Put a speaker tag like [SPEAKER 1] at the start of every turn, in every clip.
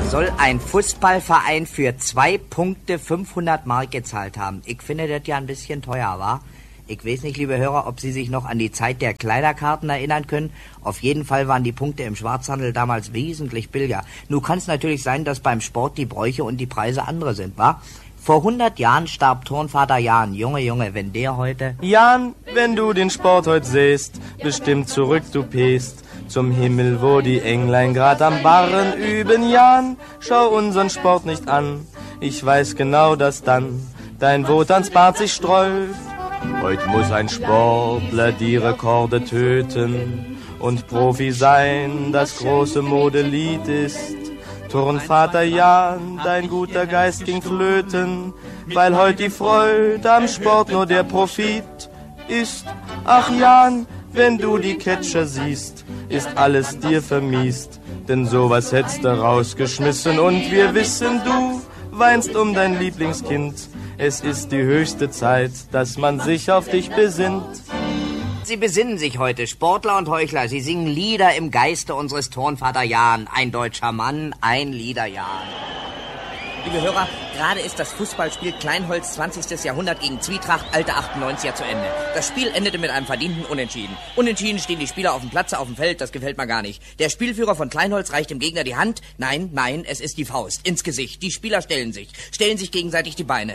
[SPEAKER 1] soll ein Fußballverein für 2 Punkte 500 Mark gezahlt haben. Ich finde das ja ein bisschen teuer, wa? Ich weiß nicht, liebe Hörer, ob Sie sich noch an die Zeit der Kleiderkarten erinnern können. Auf jeden Fall waren die Punkte im Schwarzhandel damals wesentlich billiger. Nun kann es natürlich sein, dass beim Sport die Bräuche und die Preise andere sind, wa? Vor 100 Jahren starb Turnvater Jan. Junge, wenn der heute...
[SPEAKER 2] Jan, wenn du den Sport heute siehst, bestimmt zurück du pest. Zum Himmel, wo die Englein grad am Barren üben. Jan, schau unseren Sport nicht an. Ich weiß genau, dass dann dein Wut ans Bart sich sträubt. Heut muss ein Sportler die Rekorde töten und Profi sein, das große Modelied ist. Turnvater Jan, dein guter Geist ging flöten, weil heut die Freude am Sport nur der Profit ist. Ach Jan, wenn du die Catcher siehst, ist alles dir vermiest, denn sowas hättest du rausgeschmissen und wir wissen, du weinst um dein Lieblingskind. Es ist die höchste Zeit, dass man sich auf dich besinnt.
[SPEAKER 1] Sie besinnen sich heute, Sportler und Heuchler. Sie singen Lieder im Geiste unseres Turnvater Jan. Ein deutscher Mann, ein Liederjan. Liebe Hörer, gerade ist das Fußballspiel Kleinholz 20. Jahrhundert gegen Zwietracht Alte 98er zu Ende. Das Spiel endete mit einem verdienten Unentschieden. Unentschieden stehen die Spieler auf dem Platze, auf dem Feld, das gefällt mir gar nicht. Der Spielführer von Kleinholz reicht dem Gegner die Hand. Nein, es ist die Faust, ins Gesicht. Die Spieler stellen sich gegenseitig die Beine.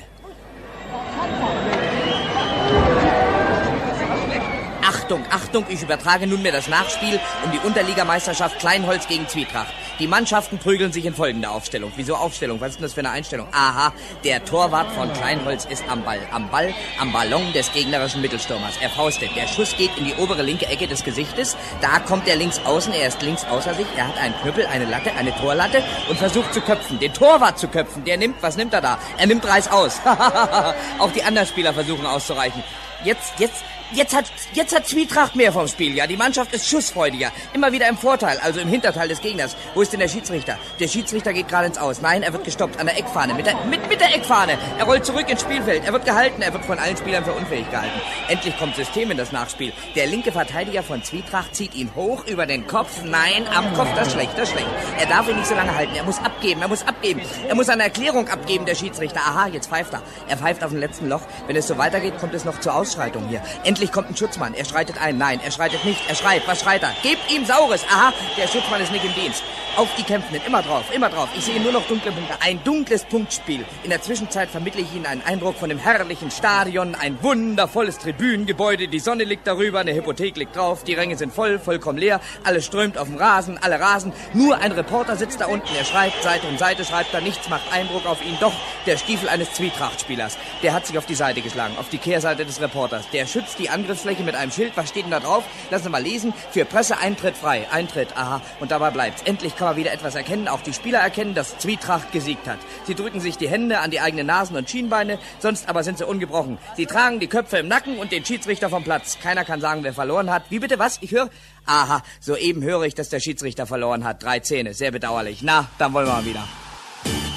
[SPEAKER 1] Achtung, ich übertrage nunmehr das Nachspiel um die Unterligameisterschaft Kleinholz gegen Zwietracht. Die Mannschaften prügeln sich in folgender Aufstellung. Wieso Aufstellung? Was ist denn das für eine Einstellung? Aha, der Torwart von Kleinholz ist am Ballon des gegnerischen Mittelstürmers. Er faustet. Der Schuss geht in die obere linke Ecke des Gesichtes. Da kommt er links außen. Er ist links außer sich. Er hat einen Knüppel, eine Latte, eine Torlatte und versucht zu köpfen. Den Torwart zu köpfen. Was nimmt er da? Er nimmt Reiß aus. Auch die anderen Spieler versuchen auszureichen. Jetzt hat Zwietracht mehr vom Spiel, ja. Die Mannschaft ist schussfreudiger. Immer wieder im Vorteil, also im Hinterteil des Gegners. Wo ist denn der Schiedsrichter? Der Schiedsrichter geht gerade ins Aus. Nein, er wird gestoppt an der Eckfahne. Mit der Eckfahne. Er rollt zurück ins Spielfeld. Er wird gehalten. Er wird von allen Spielern für unfähig gehalten. Endlich kommt System in das Nachspiel. Der linke Verteidiger von Zwietracht zieht ihn hoch über den Kopf. Nein, am Kopf, das ist schlecht. Er darf ihn nicht so lange halten. Er muss abgeben. Er muss eine Erklärung abgeben, der Schiedsrichter. Aha, jetzt pfeift er. Er pfeift auf dem letzten Loch. Wenn es so weitergeht, kommt es noch zur Ausschreitung hier. Endlich kommt ein Schutzmann. Er schreitet ein. Nein, er schreitet nicht. Er schreit. Was schreit er? Gebt ihm Saures. Aha, der Schutzmann ist nicht im Dienst. Auf die Kämpfenden. Immer drauf. Ich sehe nur noch dunkle Punkte. Ein dunkles Punktspiel. In der Zwischenzeit vermittle ich Ihnen einen Eindruck von dem herrlichen Stadion. Ein wundervolles Tribünengebäude. Die Sonne liegt darüber. Eine Hypothek liegt drauf. Die Ränge sind vollkommen leer. Alles strömt auf dem Rasen. Alle rasen. Nur ein Reporter sitzt da unten. Er schreibt Seite um Seite. Schreibt da nichts. Macht Eindruck auf ihn. Doch der Stiefel eines Zwietracht-Spielers. Der hat sich auf die Seite geschlagen. Auf die Kehrseite des Reporters. Der schützt die Angriffsfläche mit einem Schild. Was steht denn da drauf? Lassen Sie mal lesen. Für Presse Eintritt frei. Eintritt. Aha. Und dabei bleibt's. Endlich kann man wieder etwas erkennen. Auch die Spieler erkennen, dass Zwietracht gesiegt hat. Sie drücken sich die Hände an die eigenen Nasen und Schienbeine. Sonst aber sind sie ungebrochen. Sie tragen die Köpfe im Nacken und den Schiedsrichter vom Platz. Keiner kann sagen, wer verloren hat. Wie bitte? Was? Ich höre? Aha. Soeben höre ich, dass der Schiedsrichter verloren hat. 3 Zähne. Sehr bedauerlich. Na, dann wollen wir mal wieder.